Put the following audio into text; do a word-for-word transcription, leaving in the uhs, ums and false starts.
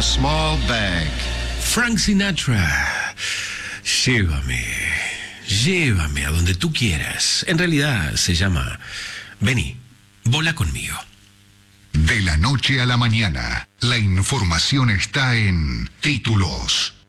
Small bag. Frank Sinatra, llévame, llévame a donde tú quieras. En realidad se llama, vení, vola conmigo. De la noche a la mañana, la información está en Títulos.